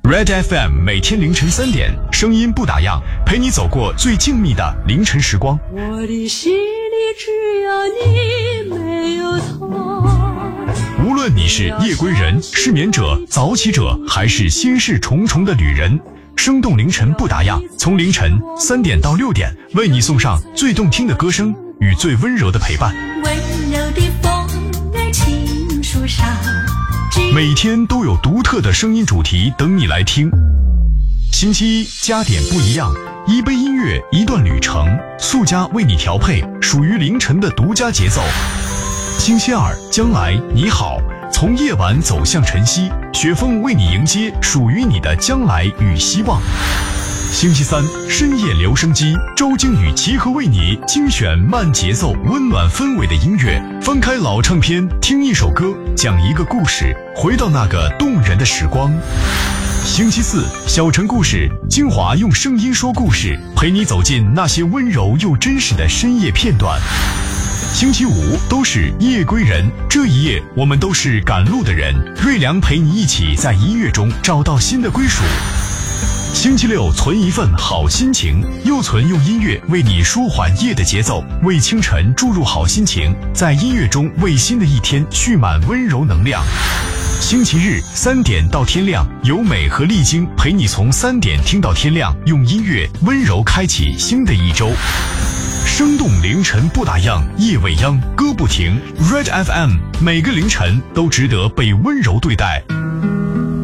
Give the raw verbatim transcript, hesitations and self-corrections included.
Red F M 每天凌晨三点，声音不打烊，陪你走过最静谧的凌晨时光。 我的心里只有你，没有他。 无论你是夜归人、失眠者、早起者，还是心事重重的旅人，生动凌晨不打烊，从凌晨三点到六点，为你送上最动听的歌声与最温柔的陪伴。 温柔的风儿轻树上， 每天都有独特的声音主题等你来听。星期一加点不一样，一杯音乐，一段旅程，素家为你调配属于凌晨的独家节奏。星期二将来你好，从夜晚走向晨曦，雪峰为你迎接属于你的将来与希望。星期三深夜留声机，周静宇齐和为你精选慢节奏温暖氛围的音乐，翻开老唱片，听一首歌，讲一个故事，回到那个动人的时光。星期四小城故事，精华用声音说故事，陪你走进那些温柔又真实的深夜片段。星期五都是夜归人，这一夜我们都是赶路的人，瑞良陪你一起在音乐中找到新的归属。星期六存一份好心情，又存用音乐为你舒缓夜的节奏，为清晨注入好心情，在音乐中为新的一天蓄满温柔能量。星期日三点到天亮，由美和丽晶陪你从三点听到天亮，用音乐温柔开启新的一周。生动凌晨不打烊，夜未央，歌不停。Red F M 每个凌晨都值得被温柔对待。